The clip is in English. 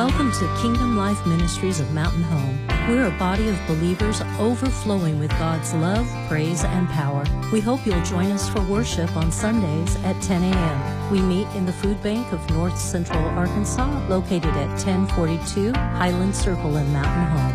Welcome to Kingdom Life Ministries of Mountain Home. We're a body of believers overflowing with God's love, praise, and power. We hope you'll join us for worship on Sundays at 10 a.m. We meet in the Food Bank of North Central Arkansas, located at 1042 Highland Circle in Mountain Home.